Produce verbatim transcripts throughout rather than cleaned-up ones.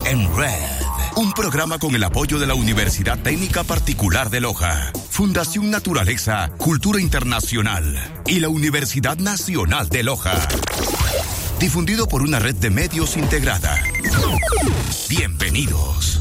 en Red. Un programa con el apoyo de la Universidad Técnica Particular de Loja, Fundación Naturaleza, Cultura Internacional y la Universidad Nacional de Loja. Difundido por una red de medios integrada. Bienvenidos.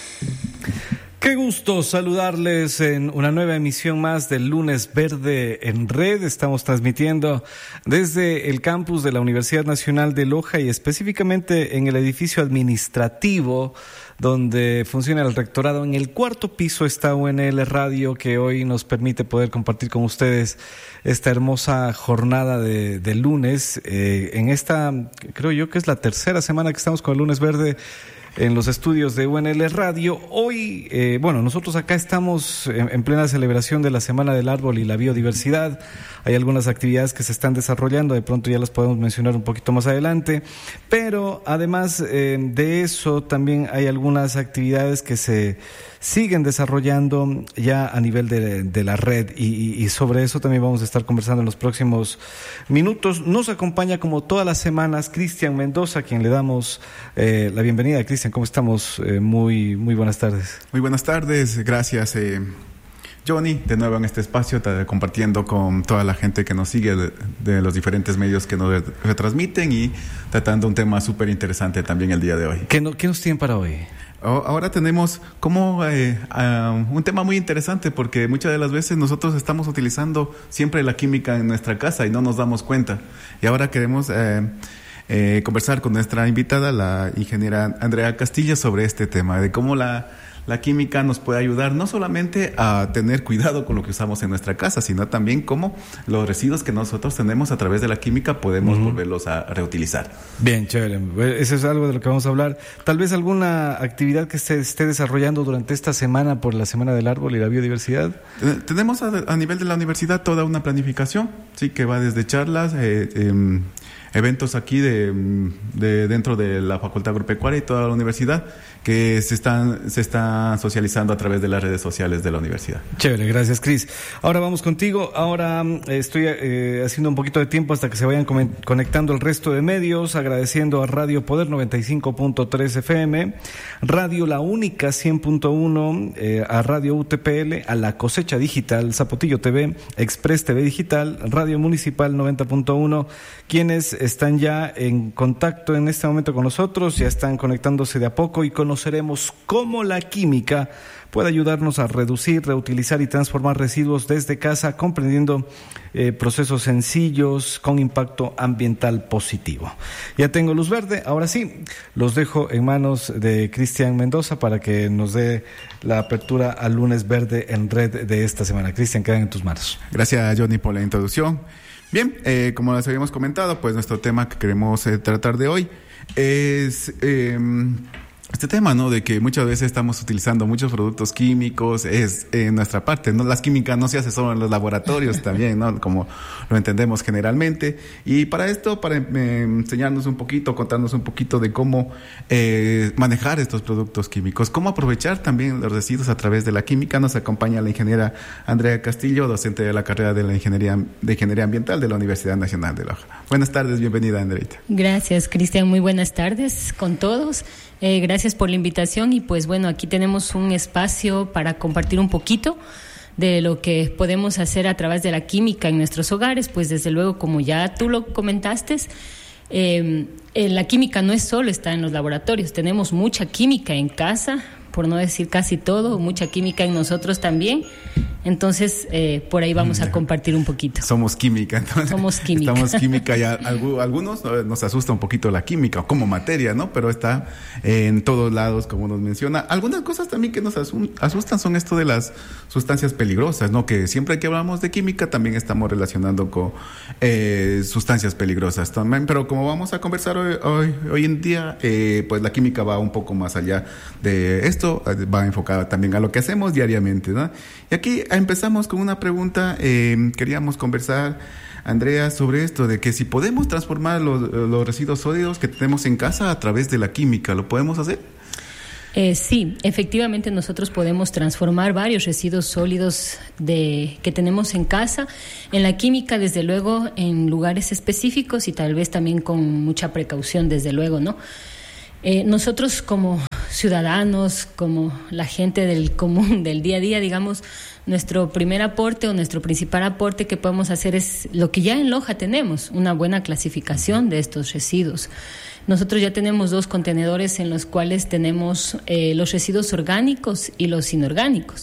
Qué gusto saludarles en una nueva emisión más del Lunes Verde en Red. Estamos transmitiendo desde el campus de la Universidad Nacional de Loja y específicamente en el edificio administrativo donde funciona el rectorado. En el cuarto piso está U N L Radio, que hoy nos permite poder compartir con ustedes esta hermosa jornada de, de lunes. Eh, en esta, creo yo que es la tercera semana que estamos con el Lunes Verde en los estudios de U N L Radio. Hoy, eh, bueno, nosotros acá estamos en, en plena celebración de la Semana del Árbol y la Biodiversidad. Hay algunas actividades que se están desarrollando, de pronto ya las podemos mencionar un poquito más adelante, pero además eh, de eso también hay algunas actividades que se siguen desarrollando ya a nivel de, de la red y, y sobre eso también vamos a estar conversando en los próximos minutos. Nos acompaña como todas las semanas Cristian Mendoza, a quien le damos eh, la bienvenida. Cristian, ¿cómo estamos? Eh, muy, muy buenas tardes. Muy buenas tardes, gracias eh, Johnny, de nuevo en este espacio, compartiendo con toda la gente que nos sigue de, de los diferentes medios que nos retransmiten y tratando un tema súper interesante también el día de hoy. ¿Qué, no, ¿Qué nos tienen para hoy? Ahora tenemos como eh, uh, un tema muy interesante, porque muchas de las veces nosotros estamos utilizando siempre la química en nuestra casa y no nos damos cuenta. Y ahora queremos eh, eh, conversar con nuestra invitada, la ingeniera Andrea Castillo, sobre este tema, de cómo la, la química nos puede ayudar no solamente a tener cuidado con lo que usamos en nuestra casa, sino también cómo los residuos que nosotros tenemos a través de la química podemos uh-huh. volverlos a reutilizar. Bien, chévere. Eso es algo de lo que vamos a hablar. Tal vez alguna actividad que se esté desarrollando durante esta semana por la Semana del Árbol y la Biodiversidad. Tenemos a, a nivel de la universidad toda una planificación, sí, que va desde charlas, eh, eh, eventos aquí de, de dentro de la Facultad Agropecuaria y toda la universidad, que se están se están socializando a través de las redes sociales de la universidad. Chévere, gracias, Cris. Ahora vamos contigo. Ahora eh, estoy eh, haciendo un poquito de tiempo hasta que se vayan com- conectando el resto de medios, agradeciendo a Radio Poder noventa y cinco punto tres F M, Radio La Única cien punto uno, eh, a Radio U T P L, a La Cosecha Digital, Zapotillo T V, Express T V Digital, Radio Municipal noventa punto uno, quienes están ya en contacto en este momento con nosotros, ya están conectándose de a poco y conoceremos cómo la química puede ayudarnos a reducir, reutilizar y transformar residuos desde casa, comprendiendo eh, procesos sencillos con impacto ambiental positivo. Ya tengo luz verde, ahora sí, los dejo en manos de Cristian Mendoza para que nos dé la apertura al Lunes Verde en Red de esta semana. Cristian, quedan en tus manos. Gracias, Johnny, por la introducción. Bien, eh, como les habíamos comentado, pues nuestro tema que queremos eh, tratar de hoy es eh, este tema, ¿no? De que muchas veces estamos utilizando muchos productos químicos, es en eh, nuestra parte, ¿no? Las químicas no se hacen solo en los laboratorios también, ¿no? Como lo entendemos generalmente. Y para esto, para eh, enseñarnos un poquito, contarnos un poquito de cómo eh, manejar estos productos químicos, cómo aprovechar también los residuos a través de la química, nos acompaña la ingeniera Andrea Castillo, docente de la carrera de la ingeniería de ingeniería ambiental de la Universidad Nacional de Loja. Buenas tardes, bienvenida, Andreita. Gracias, Cristian, muy buenas tardes con todos. Eh, gracias por la invitación y pues bueno, aquí tenemos un espacio para compartir un poquito de lo que podemos hacer a través de la química en nuestros hogares. Pues desde luego, como ya tú lo comentaste, eh, eh, la química no es solo está en los laboratorios, tenemos mucha química en casa, por no decir casi todo, mucha química en nosotros también. Entonces, eh, por ahí vamos a compartir un poquito. Somos química, entonces. Somos química. Estamos química y a, a algunos nos asusta un poquito la química como materia, ¿no? Pero está en todos lados, como nos menciona. Algunas cosas también que nos asustan son esto de las sustancias peligrosas, ¿no? Que siempre que hablamos de química también estamos relacionando con eh, sustancias peligrosas también. Pero como vamos a conversar hoy, hoy, hoy en día, eh, pues la química va un poco más allá de esto, va enfocada también a lo que hacemos diariamente, ¿no? Y aquí empezamos con una pregunta, eh, queríamos conversar, Andrea, sobre esto de que si podemos transformar los, los residuos sólidos que tenemos en casa a través de la química, ¿lo podemos hacer? Eh, sí, efectivamente nosotros podemos transformar varios residuos sólidos de, que tenemos en casa en la química, desde luego en lugares específicos y tal vez también con mucha precaución, desde luego, ¿no? Eh, nosotros como ciudadanos, como la gente del común, del día a día, digamos, nuestro primer aporte o nuestro principal aporte que podemos hacer es lo que ya en Loja tenemos, una buena clasificación de estos residuos. Nosotros ya tenemos dos contenedores en los cuales tenemos eh, los residuos orgánicos y los inorgánicos.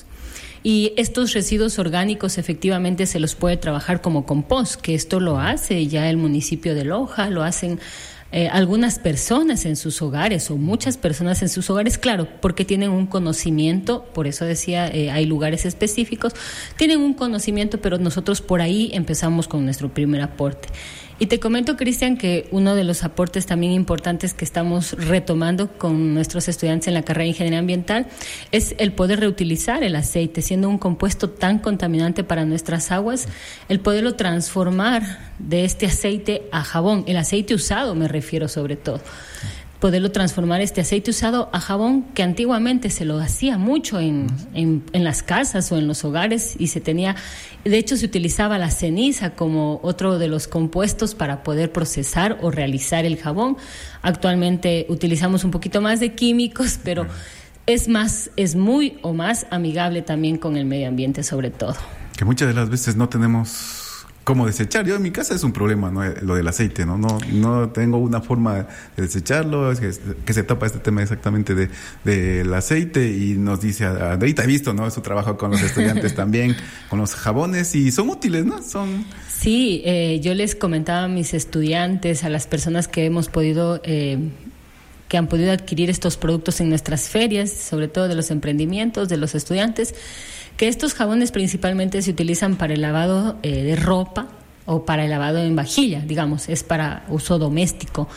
Y estos residuos orgánicos efectivamente se los puede trabajar como compost, que esto lo hace ya el municipio de Loja, lo hacen eh, algunas personas en sus hogares o muchas personas en sus hogares, claro, porque tienen un conocimiento, por eso decía, eh, hay lugares específicos, tienen un conocimiento, pero nosotros por ahí empezamos con nuestro primer aporte. Y te comento, Cristian, que uno de los aportes también importantes que estamos retomando con nuestros estudiantes en la carrera de Ingeniería Ambiental es el poder reutilizar el aceite, siendo un compuesto tan contaminante para nuestras aguas, el poderlo transformar de este aceite a jabón, el aceite usado me refiero sobre todo. Poderlo transformar este aceite usado a jabón, que antiguamente se lo hacía mucho en, en, en las casas o en los hogares y se tenía, de hecho se utilizaba la ceniza como otro de los compuestos para poder procesar o realizar el jabón. Actualmente utilizamos un poquito más de químicos, pero es más, es muy o más amigable también con el medio ambiente sobre todo. Que muchas de las veces no tenemos cómo desechar. Yo en mi casa es un problema, ¿no? Lo del aceite, ¿no? No, no tengo una forma de desecharlo, es que, que se tapa este tema exactamente de del aceite y nos dice, Andreita, he visto, ¿no? Su trabajo con los estudiantes también, con los jabones y son útiles, ¿no? Son... Sí, eh, yo les comentaba a mis estudiantes, a las personas que hemos podido... Eh, que han podido adquirir estos productos en nuestras ferias, sobre todo de los emprendimientos, de los estudiantes, que estos jabones principalmente se utilizan para el lavado eh, de ropa o para el lavado en vajilla, digamos, es para uso doméstico,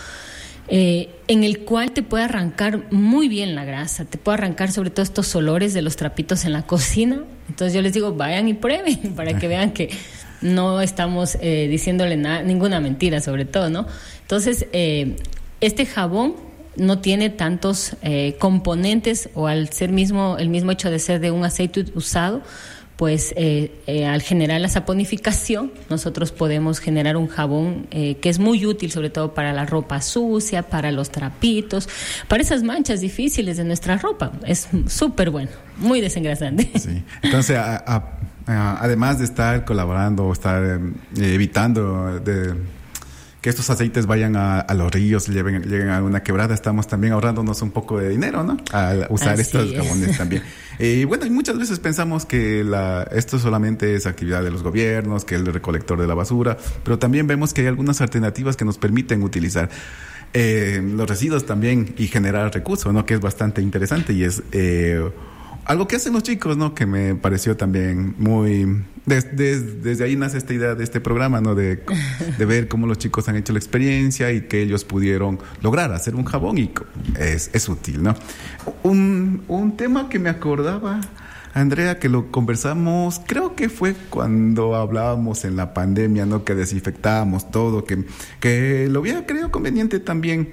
eh, en el cual te puede arrancar muy bien la grasa, te puede arrancar sobre todo estos olores de los trapitos en la cocina. Entonces yo les digo, vayan y prueben para que vean que no estamos eh, diciéndole nada, ninguna mentira sobre todo, ¿no? Entonces, eh, este jabón no tiene tantos eh, componentes, o al ser mismo el mismo hecho de ser de un aceite usado, pues eh, eh, al generar la saponificación nosotros podemos generar un jabón eh, que es muy útil sobre todo para la ropa sucia, para los trapitos, para esas manchas difíciles de nuestra ropa. Es súper bueno, muy desengrasante. Sí. Entonces, a, a, a, además de estar colaborando o estar eh, evitando de que estos aceites vayan a, a los ríos, lleven, lleguen a una quebrada, estamos también ahorrándonos un poco de dinero, ¿no? Al usar Así estos es. jabones también. Y eh, bueno, y muchas veces pensamos que la, esto solamente es actividad de los gobiernos, que el recolector de la basura, pero también vemos que hay algunas alternativas que nos permiten utilizar eh, los residuos también y generar recursos, ¿no? Que es bastante interesante y es... Eh, algo que hacen los chicos, ¿no? Que me pareció también muy... Des, des, desde ahí nace esta idea de este programa, ¿no? De, de ver cómo los chicos han hecho la experiencia y que ellos pudieron lograr hacer un jabón y es, es útil, ¿no? Un, un tema que me acordaba, Andrea, que lo conversamos, creo que fue cuando hablábamos en la pandemia, ¿no? Que desinfectábamos todo, que, que lo había creído conveniente también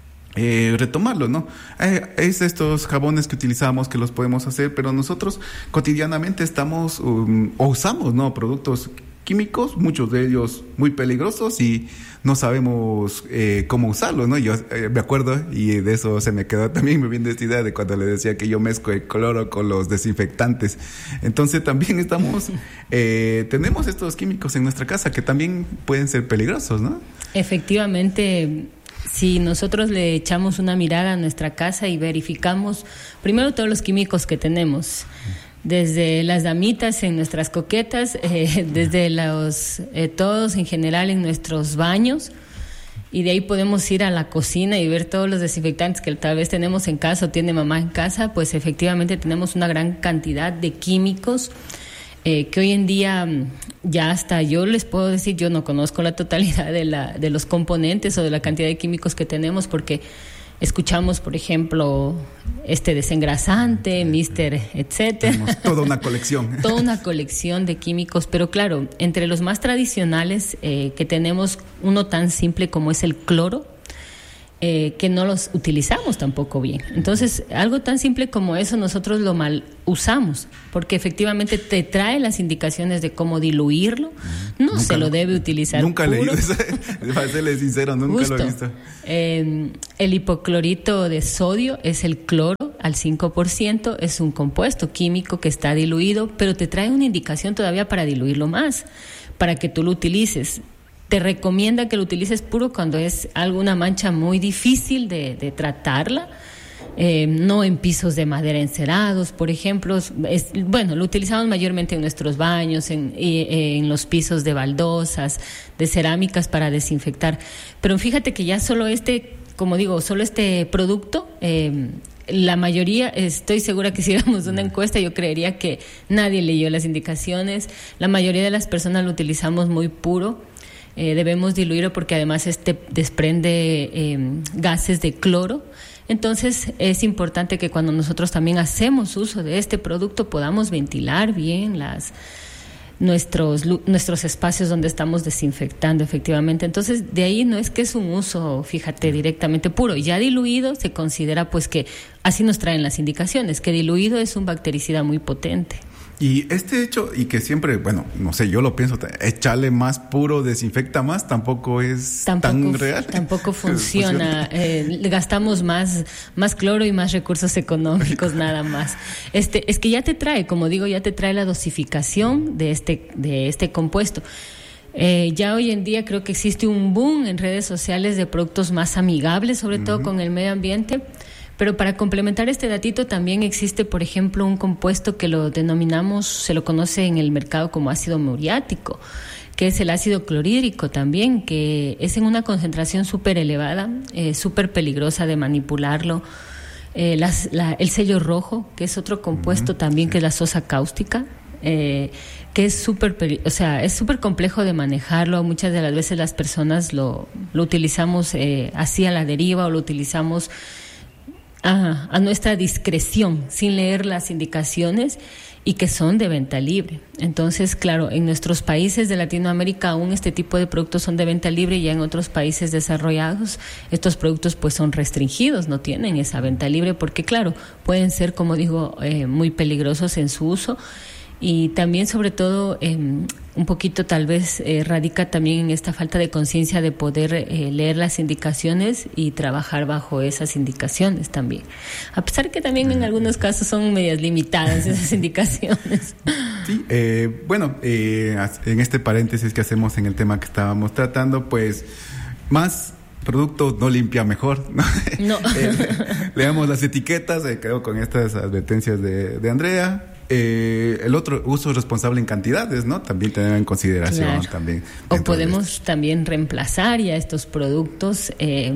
Eh, retomarlo, ¿no? Eh, es estos jabones que utilizamos que los podemos hacer, pero nosotros cotidianamente estamos um, o usamos, ¿no? Productos químicos, muchos de ellos muy peligrosos y no sabemos eh, cómo usarlos, ¿no? Yo eh, me acuerdo y de eso se me quedó también, me viene esta idea de cuando le decía que yo mezclo el cloro con los desinfectantes. Entonces también estamos, eh, tenemos estos químicos en nuestra casa que también pueden ser peligrosos, ¿no? Efectivamente. Si nosotros le echamos una mirada a nuestra casa y verificamos primero todos los químicos que tenemos, desde las damitas en nuestras coquetas, eh, desde los eh, todos en general en nuestros baños, y de ahí podemos ir a la cocina y ver todos los desinfectantes que tal vez tenemos en casa o tiene mamá en casa, pues efectivamente tenemos una gran cantidad de químicos Eh, que hoy en día ya hasta yo les puedo decir, yo no conozco la totalidad de, la, de los componentes o de la cantidad de químicos que tenemos, porque escuchamos, por ejemplo, este desengrasante, mister etcétera. Tenemos toda una colección. Toda una colección de químicos, pero claro, entre los más tradicionales eh, que tenemos uno tan simple como es el cloro, Eh, que no los utilizamos tampoco bien. Entonces, algo tan simple como eso nosotros lo mal usamos, porque efectivamente te trae las indicaciones de cómo diluirlo. No nunca se lo debe utilizar Nunca puro. he leído eso, para serle sincero, nunca Justo. lo he visto. Eh, el hipoclorito de sodio es el cloro. al cinco por ciento, es un compuesto químico que está diluido, pero te trae una indicación todavía para diluirlo más, para que tú lo utilices. Te recomienda que lo utilices puro cuando es alguna mancha muy difícil de, de tratarla. Eh, no en pisos de madera encerados, por ejemplo. Es, bueno, lo utilizamos mayormente en nuestros baños, en, en los pisos de baldosas, de cerámicas para desinfectar. Pero fíjate que ya solo este, como digo, solo este producto, eh, la mayoría, estoy segura que si hiciéramos una encuesta, yo creería que nadie leyó las indicaciones. La mayoría de las personas lo utilizamos muy puro. Eh, debemos diluirlo porque además este desprende eh, gases de cloro. Entonces es importante que cuando nosotros también hacemos uso de este producto podamos ventilar bien las nuestros nuestros espacios donde estamos desinfectando efectivamente. Entonces de ahí no es que es un uso, fíjate, directamente puro. Ya diluido se considera pues que así nos traen las indicaciones, que diluido es un bactericida muy potente. Y este hecho, y que siempre, bueno, no sé, yo lo pienso, echarle más puro desinfecta más, tampoco es tampoco, tan real. Tampoco funciona. Eh, gastamos más, más cloro y más recursos económicos nada más. Este, es que ya te trae, como digo, ya te trae la dosificación de este, de este compuesto. Eh, ya hoy en día creo que existe un boom en redes sociales de productos más amigables, sobre uh-huh. todo con el medio ambiente. Pero para complementar este datito también existe, por ejemplo, un compuesto que lo denominamos, se lo conoce en el mercado como ácido muriático, que es el ácido clorhídrico también, que es en una concentración súper elevada, eh, súper peligrosa de manipularlo. Eh, las, la, el sello rojo, que es otro compuesto uh-huh, también, sí. que es la sosa cáustica, eh, que es súper, o sea, es súper complejo de manejarlo. Muchas de las veces las personas lo, lo utilizamos eh, así a la deriva o lo utilizamos A, a nuestra discreción, sin leer las indicaciones y que son de venta libre. Entonces, claro, en nuestros países de Latinoamérica aún este tipo de productos son de venta libre, y ya en otros países desarrollados estos productos pues son restringidos, no tienen esa venta libre porque, claro, pueden ser, como digo, eh, muy peligrosos en su uso. Y también, sobre todo, eh, un poquito tal vez eh, radica también en esta falta de conciencia de poder eh, leer las indicaciones y trabajar bajo esas indicaciones también. A pesar que también en algunos casos son medias limitadas esas indicaciones. Sí, eh, bueno, eh, en este paréntesis que hacemos en el tema que estábamos tratando, pues más producto no limpia mejor, ¿no? No. eh, leamos las etiquetas, eh, creo con estas advertencias de, de Andrea. Eh, el otro, uso responsable en cantidades, ¿no? También tener en consideración. Claro. También. O podemos también reemplazar ya estos productos. Eh,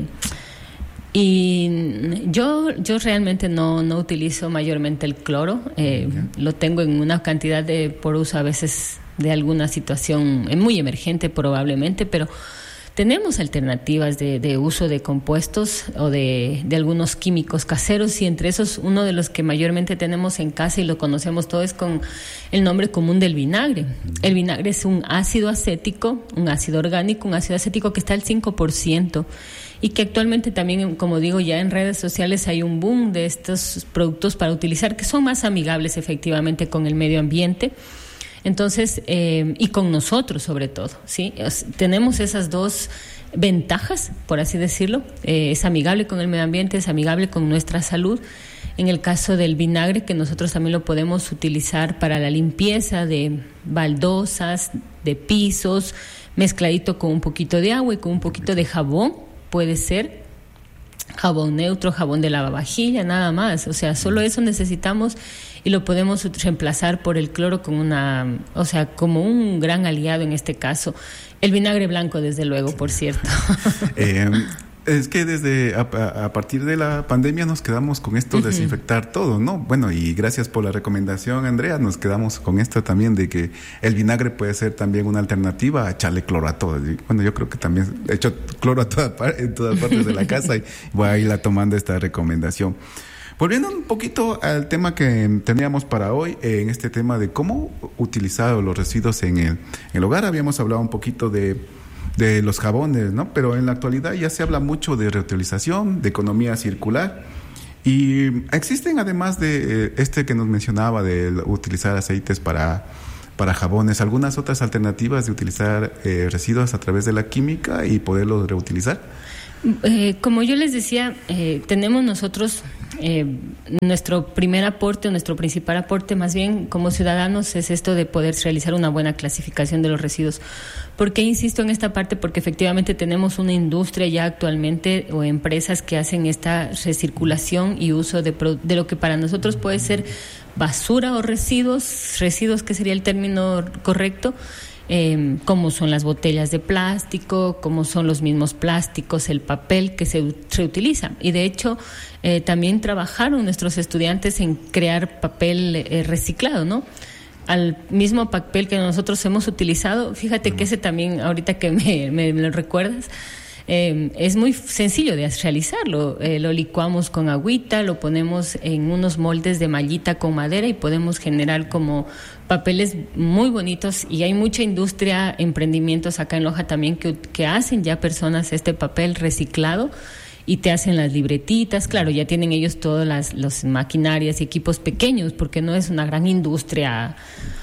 y yo yo realmente no, no utilizo mayormente el cloro. Eh, okay. Lo tengo en una cantidad de por uso a veces de alguna situación muy emergente probablemente, pero tenemos alternativas de, de uso de compuestos o de, de algunos químicos caseros, y entre esos uno de los que mayormente tenemos en casa y lo conocemos todos es con el nombre común del vinagre. El vinagre es un ácido acético, un ácido orgánico, un ácido acético que está al cinco por ciento y que actualmente también, como digo, ya en redes sociales hay un boom de estos productos para utilizar que son más amigables efectivamente con el medio ambiente. Entonces, eh, y con nosotros sobre todo, ¿sí? Es, tenemos esas dos ventajas, por así decirlo. Eh, es amigable con el medio ambiente, es amigable con nuestra salud. En el caso del vinagre, que nosotros también lo podemos utilizar para la limpieza de baldosas, de pisos, mezcladito con un poquito de agua y con un poquito de jabón, puede ser. Jabón neutro, jabón de lavavajilla, nada más. O sea, solo eso necesitamos y lo podemos reemplazar por el cloro con una, o sea, como un gran aliado en este caso. El vinagre blanco, desde luego, por cierto. eh, es que desde a, a partir de la pandemia nos quedamos con esto de uh-huh. desinfectar todo, ¿no? Bueno, y gracias por la recomendación, Andrea, nos quedamos con esto también de que el vinagre puede ser también una alternativa a echarle cloro a todo. Y bueno, yo creo que también he hecho cloro a toda par- en todas partes de la casa y voy a ir tomando esta recomendación. Volviendo un poquito al tema que teníamos para hoy, en este tema de cómo utilizar los residuos en el, en el hogar, habíamos hablado un poquito de, de los jabones, ¿no? Pero en la actualidad ya se habla mucho de reutilización, de economía circular, y existen, además de este que nos mencionaba, de utilizar aceites para, para jabones, algunas otras alternativas de utilizar eh, residuos a través de la química y poderlos reutilizar. Eh, como yo les decía, eh, tenemos nosotros eh, nuestro primer aporte, nuestro principal aporte más bien como ciudadanos es esto de poder realizar una buena clasificación de los residuos. ¿Por qué insisto en esta parte? Porque efectivamente tenemos una industria ya actualmente o empresas que hacen esta recirculación y uso de, de lo que para nosotros puede ser basura o residuos, residuos que sería el término correcto, Eh, como son las botellas de plástico, como son los mismos plásticos, el papel que se reutiliza. Y de hecho, eh, también trabajaron nuestros estudiantes en crear papel eh, reciclado, ¿no? Al mismo papel que nosotros hemos utilizado, fíjate que ese también, ahorita que me, me, me lo recuerdas, Eh, es muy sencillo de realizarlo. Eh, lo licuamos con agüita, lo ponemos en unos moldes de mallita con madera y podemos generar como papeles muy bonitos. Y hay mucha industria, emprendimientos acá en Loja también que, que hacen ya personas este papel reciclado y te hacen las libretitas. Claro, ya tienen ellos todas las, las maquinarias y equipos pequeños porque no es una gran industria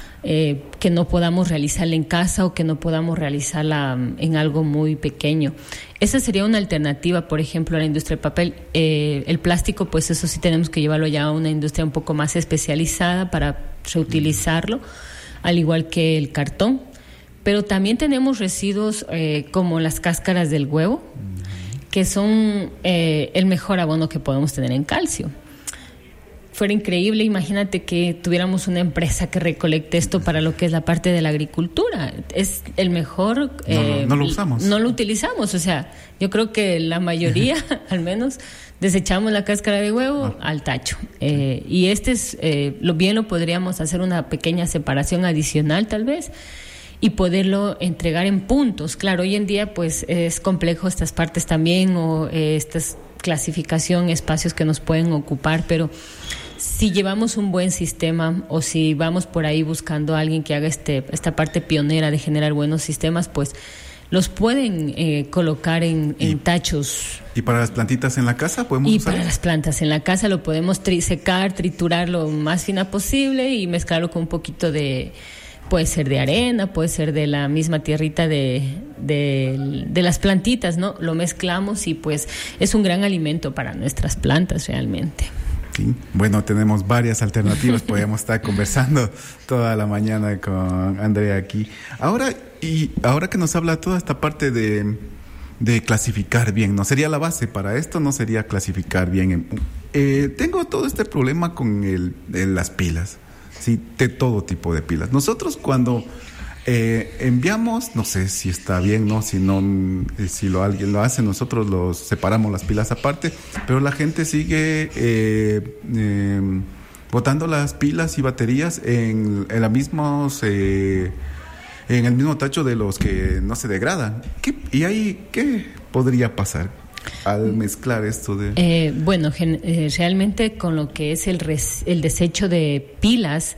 Eh, que no podamos realizarla en casa o que no podamos realizarla um, en algo muy pequeño. Esa sería una alternativa, por ejemplo, a la industria del papel. Eh, el plástico, pues eso sí tenemos que llevarlo ya a una industria un poco más especializada para reutilizarlo, al igual que el cartón. Pero también tenemos residuos eh, como las cáscaras del huevo, que son eh, el mejor abono que podemos tener en calcio. Fuera increíble, imagínate que tuviéramos una empresa que recolecte esto para lo que es la parte de la agricultura. Es el mejor... No, eh, no, no lo usamos. No lo utilizamos, o sea, yo creo que la mayoría, al menos, desechamos la cáscara de huevo ah. al tacho. Eh, y este es, eh, lo bien lo podríamos hacer una pequeña separación adicional, tal vez, y poderlo entregar en puntos. Claro, hoy en día, pues, es complejo estas partes también, o eh, estas clasificación, espacios que nos pueden ocupar, pero si llevamos un buen sistema o si vamos por ahí buscando a alguien que haga este, esta parte pionera de generar buenos sistemas, pues los pueden eh, colocar en, en y, tachos. ¿Y para las plantitas en la casa podemos Y usar? Para las plantas en la casa lo podemos tri- secar, triturar lo más fina posible y mezclarlo con un poquito de... Puede ser de arena, puede ser de la misma tierrita de, de, de las plantitas, ¿no? Lo mezclamos y pues es un gran alimento para nuestras plantas realmente. Sí. Bueno, tenemos varias alternativas, podríamos estar conversando toda la mañana con Andrea aquí. Ahora, y ahora que nos habla toda esta parte de, de clasificar bien, ¿no? ¿Sería la base para esto? ¿No sería clasificar bien? Eh, tengo todo este problema con el, el, las pilas. Sí, de todo tipo de pilas. Nosotros cuando eh, enviamos, no sé si está bien, no, si no, si lo alguien lo hace, nosotros los separamos las pilas aparte, pero la gente sigue eh, eh, botando las pilas y baterías en, en la mismos, eh, en el mismo tacho de los que no se degradan. ¿Qué, y ahí qué podría pasar al mezclar esto de...? Eh, bueno, gen- eh, realmente con lo que es el, res- el desecho de pilas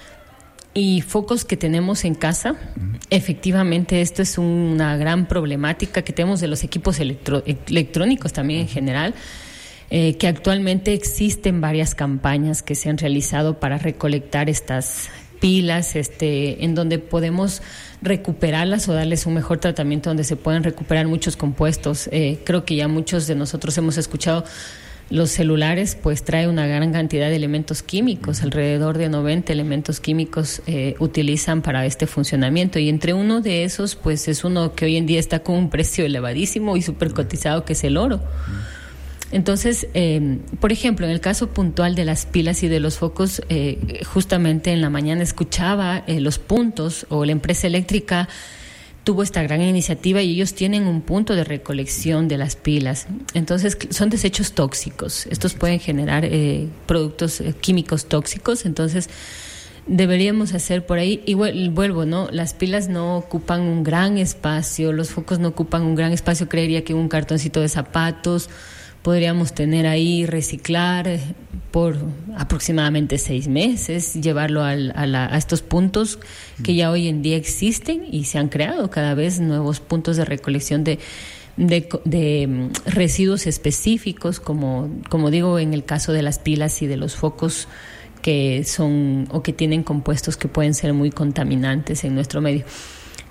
y focos que tenemos en casa, uh-huh. efectivamente esto es una gran problemática que tenemos de los equipos electro- electrónicos también en general, eh, que actualmente existen varias campañas que se han realizado para recolectar estas pilas, este, en donde podemos recuperarlas o darles un mejor tratamiento, donde se pueden recuperar muchos compuestos. Eh, creo que ya muchos de nosotros hemos escuchado los celulares, pues trae una gran cantidad de elementos químicos, alrededor de noventa elementos químicos eh, utilizan para este funcionamiento, y entre uno de esos, pues es uno que hoy en día está con un precio elevadísimo y súper cotizado, que es el oro. Entonces, eh, por ejemplo, en el caso puntual de las pilas y de los focos, eh, justamente en la mañana escuchaba eh, los puntos, o la empresa eléctrica tuvo esta gran iniciativa y ellos tienen un punto de recolección de las pilas. Entonces, son desechos tóxicos. Estos pueden generar eh, productos eh, químicos tóxicos. Entonces, deberíamos hacer por ahí, y vuelvo, ¿no? Las pilas no ocupan un gran espacio, los focos no ocupan un gran espacio. Creería que un cartoncito de zapatos podríamos tener ahí, reciclar por aproximadamente seis meses, llevarlo al, a, la, a estos puntos que ya hoy en día existen, y se han creado cada vez nuevos puntos de recolección de, de, de residuos específicos, como, como digo, en el caso de las pilas y de los focos, que son o que tienen compuestos que pueden ser muy contaminantes en nuestro medio.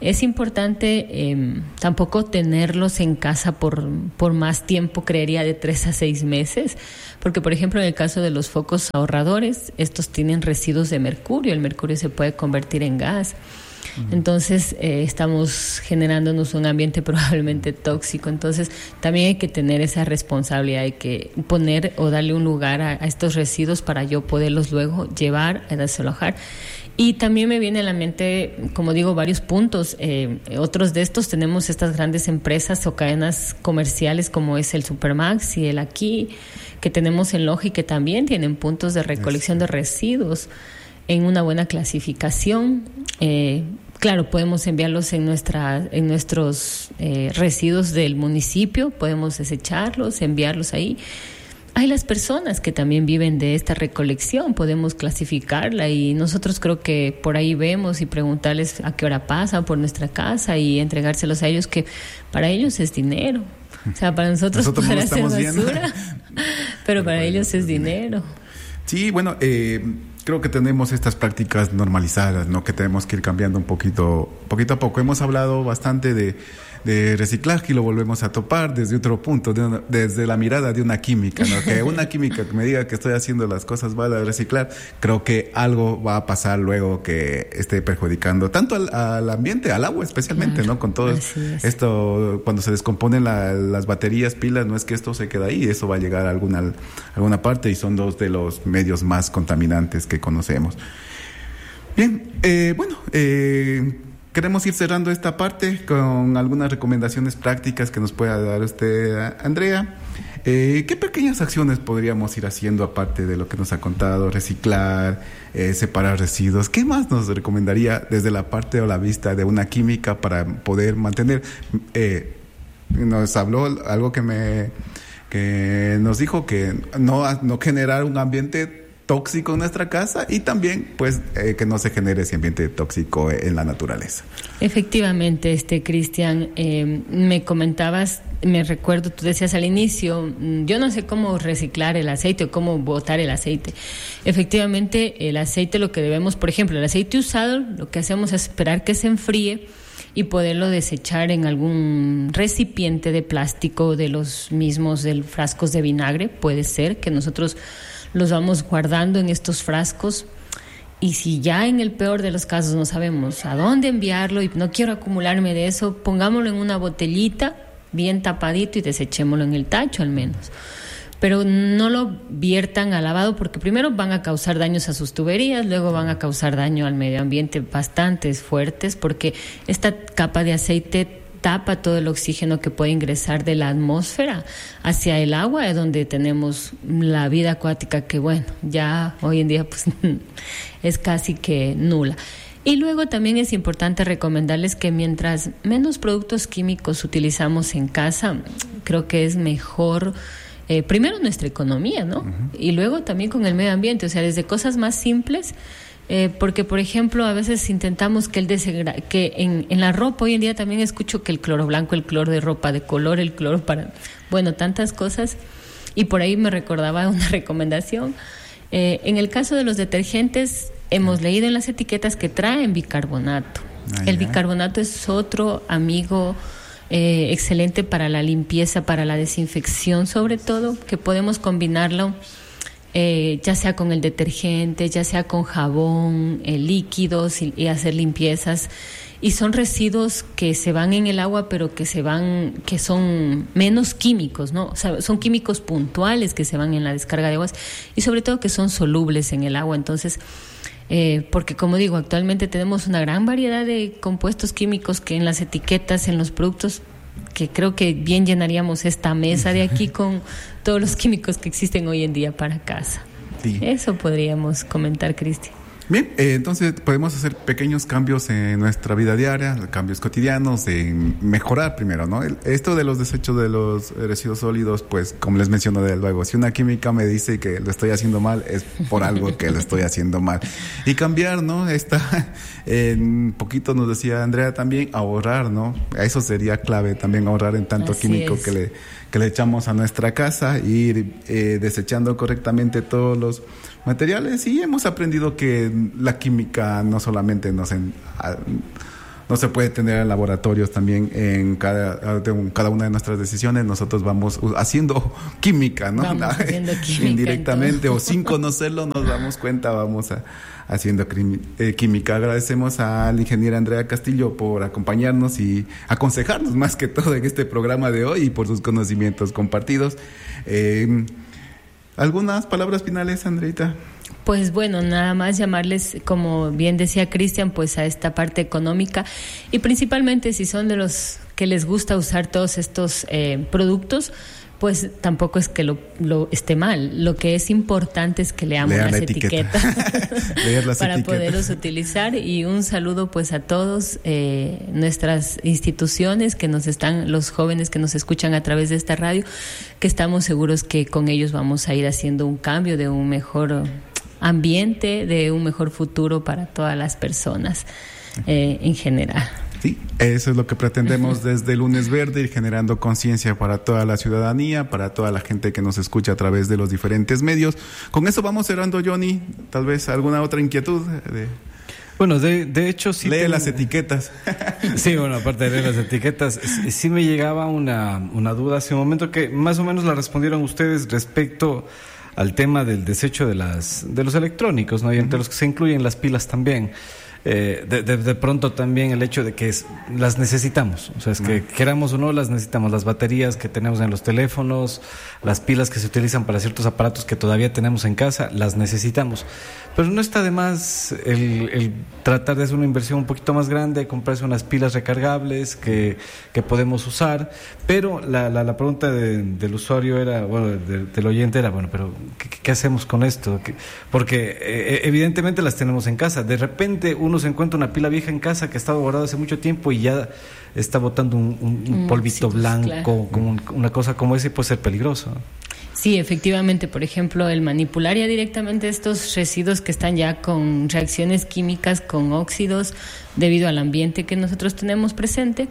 Es importante eh, tampoco tenerlos en casa por, por más tiempo, creería de tres a seis meses, porque por ejemplo en el caso de los focos ahorradores, estos tienen residuos de mercurio, el mercurio se puede convertir en gas. Entonces eh, estamos generándonos un ambiente probablemente tóxico. Entonces también hay que tener esa responsabilidad, hay que poner o darle un lugar a, a estos residuos para yo poderlos luego llevar a desalojar. Y también me viene a la mente, como digo, varios puntos. Eh, otros de estos tenemos estas grandes empresas o cadenas comerciales como es el Supermax y el Aquí, que tenemos en Loja y que también tienen puntos de recolección de residuos en una buena clasificación. Eh, claro, podemos enviarlos en nuestra, en nuestros eh, residuos del municipio, podemos desecharlos, enviarlos ahí. Hay las personas que también viven de esta recolección, podemos clasificarla y nosotros creo que por ahí vemos y preguntarles a qué hora pasan por nuestra casa y entregárselos a ellos, que para ellos es dinero. O sea, para nosotros, nosotros puede ser basura, pero para ellos es dinero. Sí, bueno, eh... creo que tenemos estas prácticas normalizadas, ¿no? Que tenemos que ir cambiando un poquito, poquito a poco. Hemos hablado bastante de, de reciclaje y lo volvemos a topar desde otro punto, de una, desde la mirada de una química, ¿no? Que una química que me diga que estoy haciendo las cosas mal al reciclar, creo que algo va a pasar luego que esté perjudicando tanto al, al ambiente, al agua especialmente, claro, ¿no? Con todo esto, cuando se descomponen la, las baterías, pilas, no es que esto se queda ahí, eso va a llegar a alguna, a alguna parte y son dos de los medios más contaminantes que conocemos. Bien, eh, bueno, eh, queremos ir cerrando esta parte con algunas recomendaciones prácticas que nos pueda dar usted, Andrea. Eh, ¿Qué pequeñas acciones podríamos ir haciendo aparte de lo que nos ha contado? Reciclar, eh, separar residuos. ¿Qué más nos recomendaría desde la parte o la vista de una química para poder mantener? Eh, nos habló algo que me que nos dijo que no, no generar un ambiente tóxico en nuestra casa y también pues eh, que no se genere ese ambiente tóxico en la naturaleza. Efectivamente, este Cristian, eh, me comentabas, me recuerdo, tú decías al inicio, yo no sé cómo reciclar el aceite o cómo botar el aceite. Efectivamente, el aceite, lo que debemos, por ejemplo, el aceite usado, lo que hacemos es esperar que se enfríe y poderlo desechar en algún recipiente de plástico de los mismos de frascos de vinagre. Puede ser que nosotros los vamos guardando en estos frascos y si ya en el peor de los casos no sabemos a dónde enviarlo y no quiero acumularme de eso, pongámoslo en una botellita bien tapadito y desechémoslo en el tacho al menos. Pero no lo viertan al lavado porque primero van a causar daños a sus tuberías, luego van a causar daño al medio ambiente bastante fuertes porque esta capa de aceite tapa todo el oxígeno que puede ingresar de la atmósfera hacia el agua, es donde tenemos la vida acuática que, bueno, ya hoy en día pues es casi que nula. Y luego también es importante recomendarles que mientras menos productos químicos utilizamos en casa, creo que es mejor, eh, primero nuestra economía, ¿no? Uh-huh. Y luego también con el medio ambiente, o sea, desde cosas más simples. Eh, porque, por ejemplo, a veces intentamos que el desegra- que en, en la ropa, hoy en día también escucho que el cloro blanco, el cloro de ropa de color, el cloro para, bueno, tantas cosas, y por ahí me recordaba una recomendación. Eh, en el caso de los detergentes, hemos leído en las etiquetas que traen bicarbonato. Ah, el bicarbonato es otro amigo eh, excelente para la limpieza, para la desinfección, sobre todo, que podemos combinarlo Eh, ya sea con el detergente, ya sea con jabón, eh, líquidos y, y hacer limpiezas. Y son residuos que se van en el agua, pero que se van, que son menos químicos, ¿no? O sea, son químicos puntuales que se van en la descarga de aguas y sobre todo que son solubles en el agua. Entonces, eh, porque como digo, actualmente tenemos una gran variedad de compuestos químicos que en las etiquetas, en los productos, que creo que bien llenaríamos esta mesa de aquí con todos los químicos que existen hoy en día para casa. Sí. Eso podríamos comentar, Cristian. Bien, eh, entonces podemos hacer pequeños cambios en nuestra vida diaria, cambios cotidianos, en mejorar primero, ¿no? El, esto de los desechos de los residuos sólidos, pues como les menciono de luego, si una química me dice que lo estoy haciendo mal, es por algo que lo estoy haciendo mal. Y cambiar, ¿no? Esta, en poquito nos decía Andrea también, ahorrar, ¿no? Eso sería clave también, ahorrar en tanto Así químico que le, que le echamos a nuestra casa, ir eh, desechando correctamente todos los materiales, y hemos aprendido que la química no solamente nos en, a, no se puede tener laboratorios también en cada, de cada una de nuestras decisiones. Nosotros vamos haciendo química, ¿no? Vamos haciendo química indirectamente o sin conocerlo nos damos cuenta, vamos a, haciendo eh, química. Agradecemos a la ingeniera Andrea Castillo por acompañarnos y aconsejarnos más que todo en este programa de hoy y por sus conocimientos compartidos. Eh, ¿Algunas palabras finales, Andreita? Pues bueno, nada más llamarles, como bien decía Cristian, pues a esta parte económica y principalmente si son de los que les gusta usar todos estos eh, productos, pues tampoco es que lo, lo esté mal. Lo que es importante es que leamos Lean las la etiqueta. etiquetas Leer las para etiquetas. poderlos utilizar. Y un saludo pues a todos eh, nuestras instituciones que nos están, los jóvenes que nos escuchan a través de esta radio, que estamos seguros que con ellos vamos a ir haciendo un cambio de un mejor ambiente, de un mejor futuro para todas las personas eh, en general. Sí, eso es lo que pretendemos desde Lunes Verde, ir generando conciencia para toda la ciudadanía, para toda la gente que nos escucha a través de los diferentes medios. Con eso vamos cerrando, Johnny. Tal vez alguna otra inquietud. De... Bueno, de, de hecho sí. Lee tengo... las etiquetas. Sí, bueno, aparte de leer las etiquetas, sí me llegaba una, una duda hace un momento que más o menos la respondieron ustedes respecto al tema del desecho de las de los electrónicos, ¿no? Y entre uh-huh. los que se incluyen las pilas también. Eh, de, de, de pronto también el hecho de que es, las necesitamos, o sea, es que queramos o no las necesitamos, las baterías que tenemos en los teléfonos, las pilas que se utilizan para ciertos aparatos que todavía tenemos en casa, las necesitamos, pero no está de más el, el tratar de hacer una inversión un poquito más grande, comprarse unas pilas recargables que, que podemos usar, pero la, la, la pregunta de, del usuario era, bueno, de, del oyente era, bueno, pero ¿qué, qué hacemos con esto? Porque eh, evidentemente las tenemos en casa, de repente uno se encuentra una pila vieja en casa que ha estado guardada hace mucho tiempo y ya está botando un, un, un polvito mm, sí, blanco, claro. como un, una cosa como esa, y puede ser peligroso. Sí, efectivamente, por ejemplo, el manipular ya directamente estos residuos que están ya con reacciones químicas, con óxidos, debido al ambiente que nosotros tenemos presente,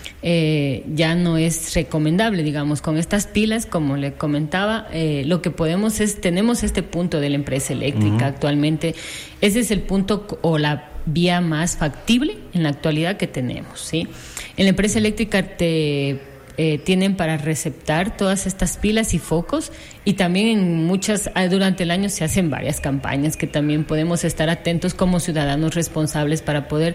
eh, ya no es recomendable, digamos, con estas pilas, como le comentaba, eh, lo que podemos es, tenemos este punto de la empresa eléctrica uh-huh. actualmente, ese es el punto o la vía más factible en la actualidad que tenemos, ¿sí? En la empresa eléctrica te eh, tienen para receptar todas estas pilas y focos, y también en muchas, durante el año se hacen varias campañas que también podemos estar atentos como ciudadanos responsables para poder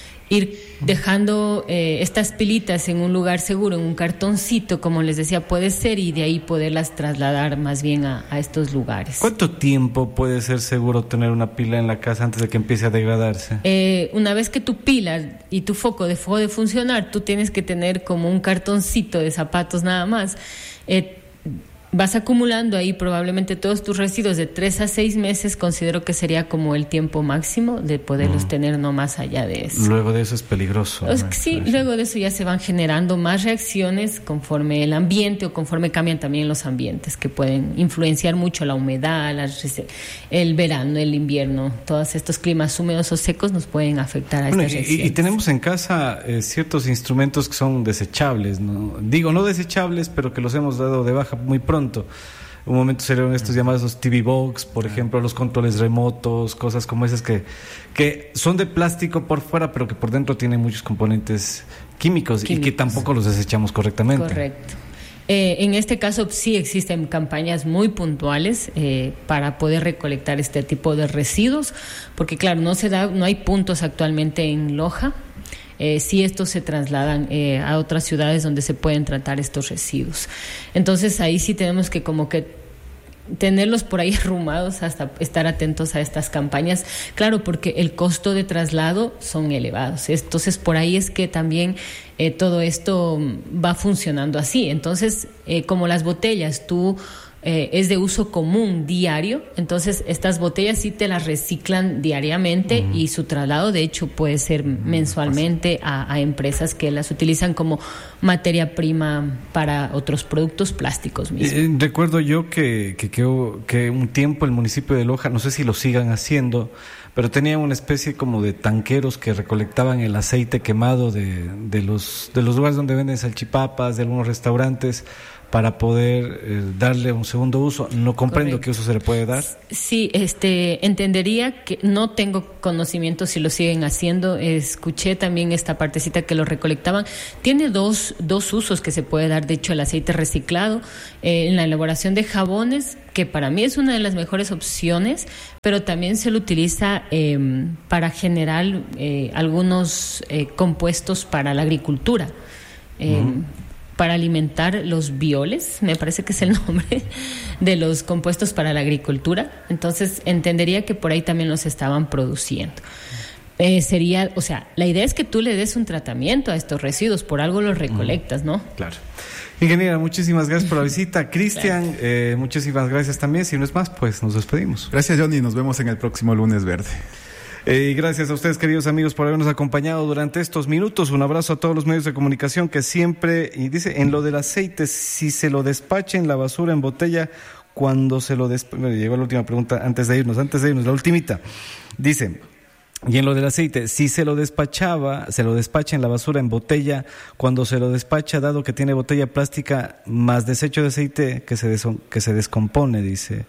ir dejando eh, estas pilitas en un lugar seguro, en un cartoncito, como les decía, puede ser, y de ahí poderlas trasladar más bien a, a estos lugares. ¿Cuánto tiempo puede ser seguro tener una pila en la casa antes de que empiece a degradarse? Eh, una vez que tu pila y tu foco dejó de funcionar, tú tienes que tener como un cartoncito de zapatos nada más. Eh, Vas acumulando ahí probablemente todos tus residuos de tres a seis meses, considero que sería como el tiempo máximo de poderlos mm. tener, no más allá de eso. Luego de eso es peligroso. Pues, ¿no? Sí, sí, luego de eso ya se van generando más reacciones conforme el ambiente o conforme cambian también los ambientes, que pueden influenciar mucho la humedad, la, el verano, el invierno, todos estos climas húmedos o secos nos pueden afectar a bueno, estas y, reacciones. Y tenemos en casa eh, ciertos instrumentos que son desechables, ¿no? Digo, no desechables, pero que los hemos dado de baja muy pronto. Un momento salieron estos llamados los T V Box, por ejemplo, los controles remotos, cosas como esas que, que son de plástico por fuera, pero que por dentro tienen muchos componentes químicos, químicos. Y que tampoco los desechamos correctamente. Correcto. Eh, en este caso sí existen campañas muy puntuales eh, para poder recolectar este tipo de residuos, porque claro, no se da, no hay puntos actualmente en Loja. Eh, si estos se trasladan eh, a otras ciudades donde se pueden tratar estos residuos. Entonces ahí sí tenemos que como que tenerlos por ahí arrumados hasta estar atentos a estas campañas, claro, porque el costo de traslado son elevados. Entonces por ahí es que también eh, todo esto va funcionando así. Entonces eh, como las botellas, tú Eh, es de uso común diario, entonces estas botellas sí te las reciclan diariamente uh-huh. y su traslado de hecho puede ser uh-huh. mensualmente a, a empresas que las utilizan como materia prima para otros productos plásticos mismos. Eh, recuerdo yo que, que, que, que un tiempo el municipio de Loja, no sé si lo sigan haciendo, pero tenía una especie como de tanqueros que recolectaban el aceite quemado de, de, los, de los lugares donde venden salchipapas, de algunos restaurantes, para poder eh, darle un segundo uso. No comprendo Correcto. qué uso se le puede dar. Sí, este, entendería que no tengo conocimiento si lo siguen haciendo. Escuché también esta partecita que lo recolectaban. Tiene dos, dos usos que se puede dar. De hecho, el aceite reciclado eh, en la elaboración de jabones, que para mí es una de las mejores opciones, pero también se lo utiliza eh, para generar eh, algunos eh, compuestos para la agricultura. Eh, uh-huh. Para alimentar los bioles, me parece que es el nombre de los compuestos para la agricultura. Entonces entendería que por ahí también los estaban produciendo. Eh, sería, o sea, la idea es que tú le des un tratamiento a estos residuos, por algo los recolectas, ¿no? Claro. Ingeniera, muchísimas gracias por la visita. Cristian, eh, muchísimas gracias también. Si no es más, pues nos despedimos. Gracias, Johnny. Nos vemos en el próximo lunes verde. Eh, y gracias a ustedes, queridos amigos, por habernos acompañado durante estos minutos. Un abrazo a todos los medios de comunicación que siempre, y dice, en lo del aceite, si se lo despachen la basura en botella, cuando se lo despachen, bueno, llegó la última pregunta antes de irnos, antes de irnos, la ultimita. Dice, y en lo del aceite, si se lo despachaba, se lo despacha en la basura en botella, cuando se lo despacha, dado que tiene botella plástica más desecho de aceite que se, des, que se descompone, dice.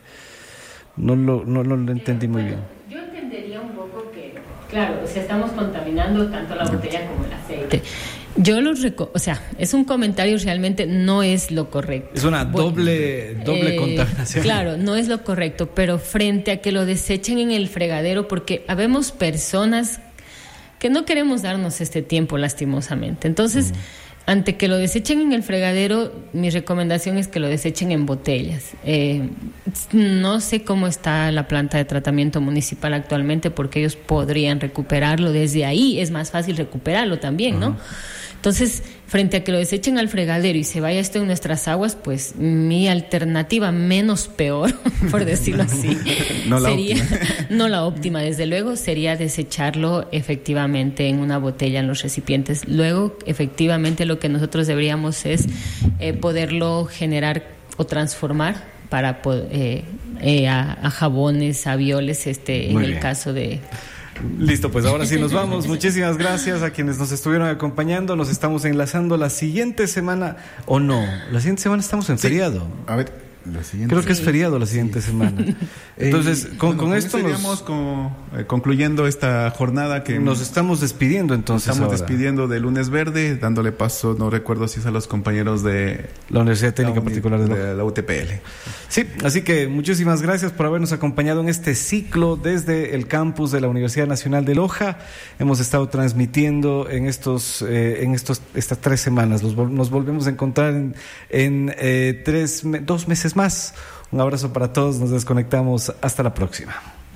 No lo, no, no lo entendí muy bien. Yo entendería un poco que, claro, o sea, estamos contaminando tanto la botella como el aceite. Yo los reco- o sea, es un comentario, realmente no es lo correcto. Es una bueno, doble doble eh, contaminación. Claro, no es lo correcto, pero frente a que lo desechen en el fregadero, porque habemos personas que no queremos darnos este tiempo, lastimosamente. Entonces, mm. ante que lo desechen en el fregadero, mi recomendación es que lo desechen en botellas. Eh, no sé cómo está la planta de tratamiento municipal actualmente, porque ellos podrían recuperarlo desde ahí. Es más fácil recuperarlo también, ¿no? Uh-huh. Entonces, frente a que lo desechen al fregadero y se vaya esto en nuestras aguas, pues mi alternativa menos peor, por decirlo así, no la sería, óptima. no la óptima, desde luego, sería desecharlo efectivamente en una botella, en los recipientes. Luego, efectivamente, lo que nosotros deberíamos es eh, poderlo generar o transformar para eh, eh, a, a jabones, a bioles, este, en el caso de... Listo, pues ahora sí nos vamos. Muchísimas gracias a quienes nos estuvieron acompañando. Nos estamos enlazando la siguiente semana, o no, la siguiente semana estamos en sí. feriado. A ver, la siguiente. Creo que es feriado la siguiente sí. semana. Entonces, eh, con, bueno, con esto estaríamos nos... eh, concluyendo esta jornada que nos estamos despidiendo. Entonces, nos estamos ahora. despidiendo de Lunes Verde, dándole paso, no recuerdo si es a los compañeros de la Universidad Técnica la Particular de, de la U T P L. Sí, así que muchísimas gracias por habernos acompañado en este ciclo desde el campus de la Universidad Nacional de Loja. Hemos estado transmitiendo en estos, eh, en estos, estas tres semanas. Nos, nos volvemos a encontrar en, en eh, tres, dos meses más. Un abrazo para todos. Nos desconectamos. Hasta la próxima.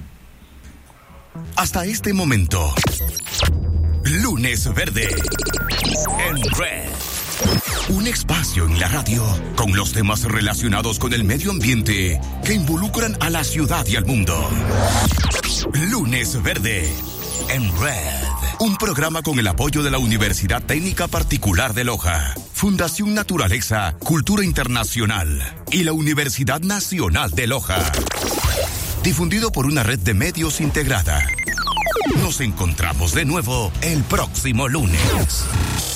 Hasta este momento, Lunes Verde en Red. Un espacio en la radio con los temas relacionados con el medio ambiente que involucran a la ciudad y al mundo. Lunes Verde en Red. Un programa con el apoyo de la Universidad Técnica Particular de Loja, Fundación Naturaleza, Cultura Internacional y la Universidad Nacional de Loja. Difundido por una red de medios integrada. Nos encontramos de nuevo el próximo lunes.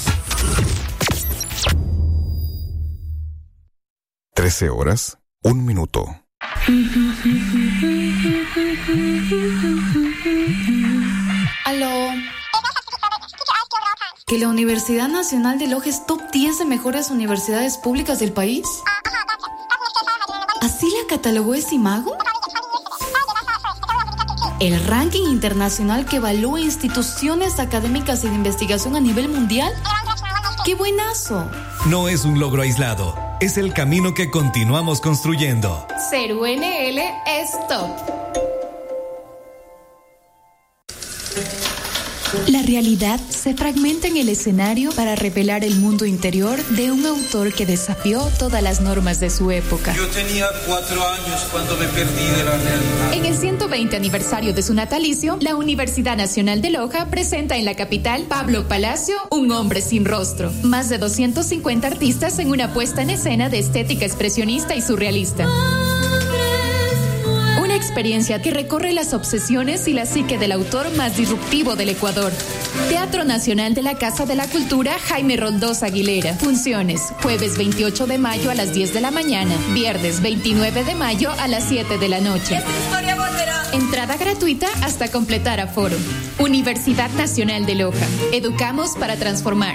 trece horas, un minuto. Aló. ¿Que la Universidad Nacional de Loja es top diez de mejores universidades públicas del país? ¿Así la catalogó Esimago? ¿El ranking internacional que evalúa instituciones académicas y de investigación a nivel mundial? ¡Qué buenazo! No es un logro aislado, es el camino que continuamos construyendo. Ser U N L es top. La realidad se fragmenta en el escenario para revelar el mundo interior de un autor que desafió todas las normas de su época. Yo tenía cuatro años cuando me perdí de la realidad. En el ciento veinte aniversario de su natalicio, la Universidad Nacional de Loja presenta en la capital Pablo Palacio, Un hombre sin rostro. Más de doscientos cincuenta artistas en una puesta en escena de estética expresionista y surrealista. experiencia que recorre las obsesiones y la psique del autor más disruptivo del Ecuador. Teatro Nacional de la Casa de la Cultura Jaime Roldós Aguilera. Funciones: jueves veintiocho de mayo a las diez de la mañana, viernes veintinueve de mayo a las siete de la noche. Esta historia volverá. Entrada gratuita hasta completar aforo. Universidad Nacional de Loja. Educamos para transformar.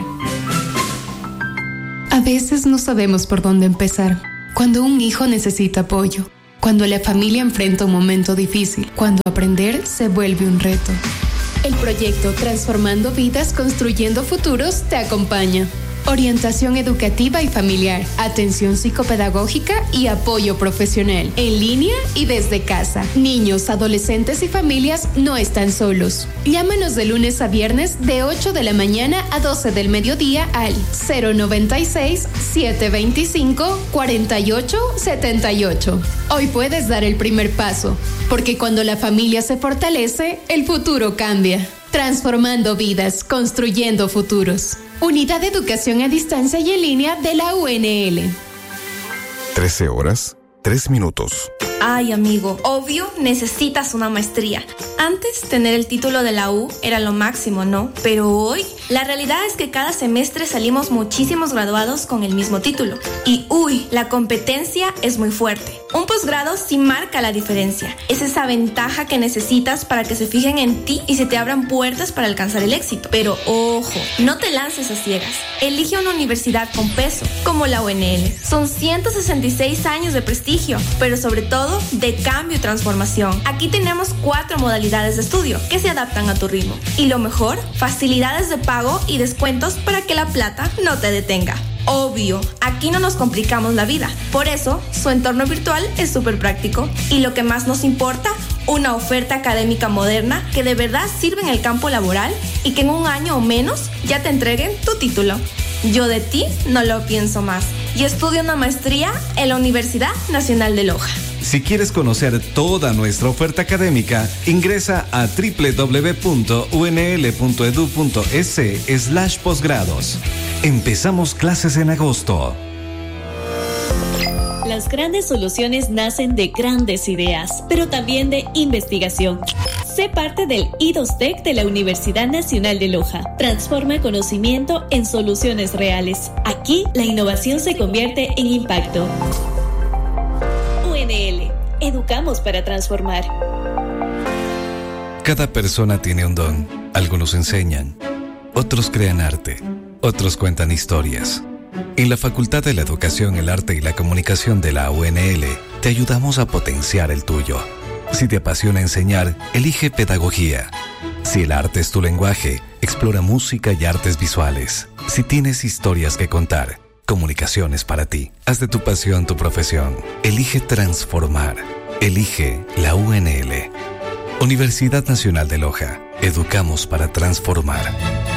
A veces no sabemos por dónde empezar. Cuando un hijo necesita apoyo, cuando la familia enfrenta un momento difícil, cuando aprender se vuelve un reto. El proyecto Transformando Vidas, Construyendo Futuros te acompaña. Orientación educativa y familiar, atención psicopedagógica y apoyo profesional, en línea y desde casa. Niños, adolescentes y familias no están solos. Llámanos de lunes a viernes de ocho de la mañana a doce del mediodía al cero noventa y seis, setecientos veinticinco, cuarenta y ocho setenta y ocho. Hoy puedes dar el primer paso, porque cuando la familia se fortalece, el futuro cambia. Transformando vidas, construyendo futuros. Unidad de Educación a Distancia y en Línea de la U N L. trece horas, tres minutos. Ay, amigo, obvio necesitas una maestría. Antes, tener el título de la U era lo máximo, ¿no? Pero hoy, la realidad es que cada semestre salimos muchísimos graduados con el mismo título. Y uy, la competencia es muy fuerte. Un posgrado sí marca la diferencia. Es esa ventaja que necesitas para que se fijen en ti y se te abran puertas para alcanzar el éxito. Pero ojo, no te lances a ciegas. Elige una universidad con peso, como la U N L. Son ciento sesenta y seis años de prestigio, pero sobre todo de cambio y transformación. Aquí tenemos cuatro modalidades de estudio que se adaptan a tu ritmo. Y lo mejor, facilidades de pago y descuentos para que la plata no te detenga. Obvio, aquí no nos complicamos la vida. Por eso, su entorno virtual es súper práctico. Y lo que más nos importa, una oferta académica moderna que de verdad sirve en el campo laboral y que en un año o menos ya te entreguen tu título. Yo de ti no lo pienso más. Y estudio una maestría en la Universidad Nacional de Loja. Si quieres conocer toda nuestra oferta académica, ingresa a doble u doble u doble u punto u n l punto e d u punto e s slash posgrados. Empezamos clases en agosto. Las grandes soluciones nacen de grandes ideas, pero también de investigación. Sé parte del I D O S T E C de la Universidad Nacional de Loja. Transforma conocimiento en soluciones reales. Aquí, la innovación se convierte en impacto. U N L. Educamos para transformar. Cada persona tiene un don. Algunos enseñan, otros crean arte, otros cuentan historias. En la Facultad de la Educación, el Arte y la Comunicación de la U N L, te ayudamos a potenciar el tuyo. Si te apasiona enseñar, elige pedagogía. Si el arte es tu lenguaje, explora música y artes visuales. Si tienes historias que contar, comunicaciones para ti. Haz de tu pasión tu profesión. Elige transformar. Elige la U N L. Universidad Nacional de Loja. Educamos para transformar.